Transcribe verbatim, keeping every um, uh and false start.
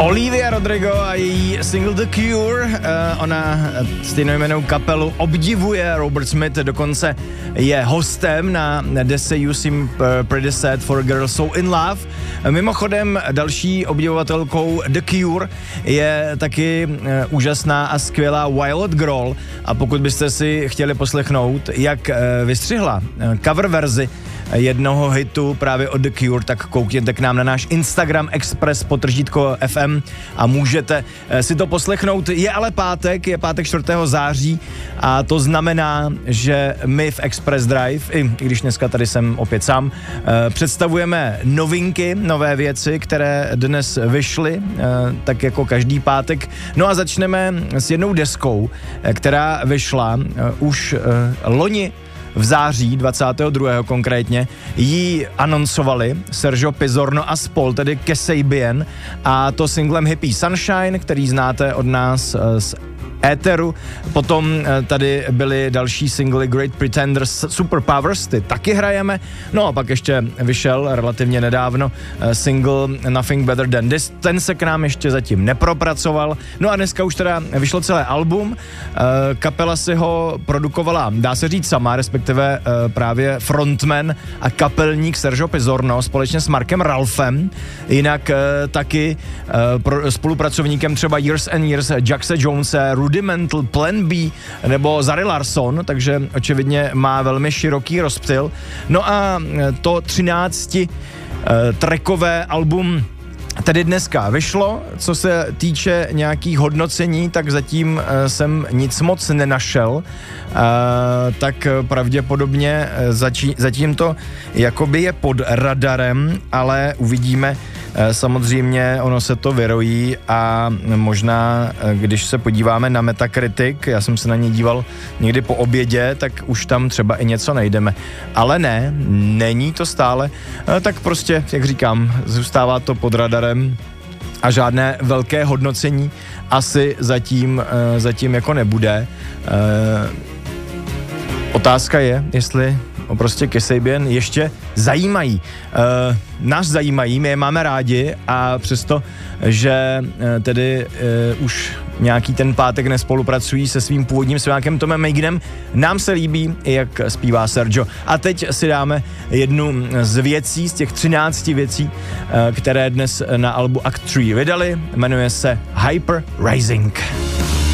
Olivia Rodrigo a její single The Cure, uh, ona stejnojmennou kapelu obdivuje, Robert Smith dokonce je hostem na desce You Seem Pretty Sad for a Girl So In Love. Mimochodem další obdivovatelkou The Cure je taky uh, úžasná a skvělá Violet Grohl, a pokud byste si chtěli poslechnout, jak uh, vystřihla uh, cover verzi jednoho hitu právě od The Cure, tak koukněte k nám na náš Instagram Express potržítko F M a můžete si to poslechnout. Je ale pátek, je pátek čtvrtého září a to znamená, že my v Express Drive, i když dneska tady jsem opět sám, představujeme novinky, nové věci, které dnes vyšly, tak jako každý pátek. No a začneme s jednou deskou, která vyšla už loni v září, dvacátého druhého konkrétně, ji anoncovali Sergio Pizzorno a spol, tedy Kasabian, a to singlem Hippie Sunshine, který znáte od nás z éteru. Potom tady byly další singly Great Pretenders, Superpowers, ty taky hrajeme. No a pak ještě vyšel relativně nedávno single Nothing Better Than This, ten se k nám ještě zatím nepropracoval. No a dneska už teda vyšlo celé album, kapela si ho produkovala, dá se říct sama, respektive právě frontman a kapelník Sergio Pizzorno společně s Markem Ralphem, jinak taky spolupracovníkem třeba Years and Years, Jackse Jonese, Rudimental, Plan B nebo Zari Larsson, takže očividně má velmi široký rozptyl. No a to třinácti trackové album tedy dneska vyšlo. Co se týče nějakých hodnocení, tak zatím uh, jsem nic moc nenašel, uh, tak pravděpodobně začí, zatím to jakoby je pod radarem, ale uvidíme. Samozřejmě ono se to vyrojí a možná, když se podíváme na Metacritic, já jsem se na ně díval někdy po obědě, tak už tam třeba i něco najdeme. Ale ne, není to stále, tak prostě, jak říkám, zůstává to pod radarem a žádné velké hodnocení asi zatím, zatím jako nebude. Otázka je, jestli prostě Kasabian ještě zajímají. Uh, nás zajímají, my je máme rádi a přesto, že uh, tedy uh, už nějaký ten pátek nespolupracují se svým původním zpěvákem Tomem Magnem, nám se líbí, jak zpívá Sergio. A teď si dáme jednu z věcí, z těch třinácti věcí, uh, které dnes na albu Act tři vydali. Jmenuje se Hyper Rising.